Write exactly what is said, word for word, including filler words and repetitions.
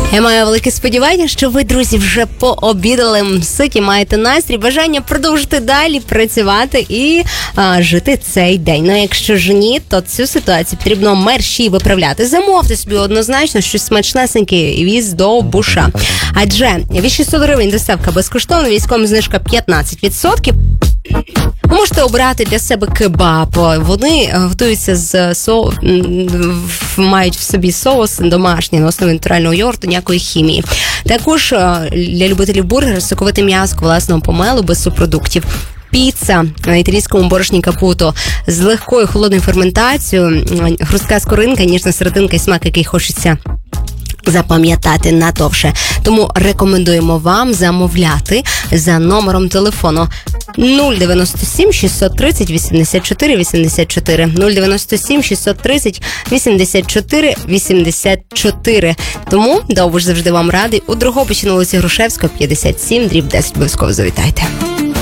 Я маю велике сподівання, що ви, друзі, вже пообідали, ситі, маєте настрій, бажання продовжити далі працювати і а, жити цей день. Ну, якщо ж ні, то цю ситуацію потрібно мерщій виправляти. Замовте собі однозначно щось смачнесеньке і віз до буша. Адже від шістсот гривень доставка безкоштовна, військовим знижка п'ятнадцять відсотків. Ви можете обрати для себе кебаб. Вони готуються з со... мають в собі соус домашній на основі натурального йогурту, ніякої хімії. Також для любителів бургера соковите м'ясо власного помелу без субпродуктів. Піца на італійському борошні капуто з легкою холодною ферментацією, хрустка скоринка, ніжна серединка і смак, який хочеться запам'ятати надовше. Тому рекомендуємо вам замовляти за номером телефону нуль дев'яносто сім шістсот тридцять вісімдесят чотири вісімдесят чотири, нуль дев'яносто сім шістсот тридцять вісімдесят чотири вісімдесят чотири. Тому Довбуш завжди вам радий. У Дрогобичі на вулиці Грушевського, п'ятдесят сім, дріб десять. Обов'язково завітайте.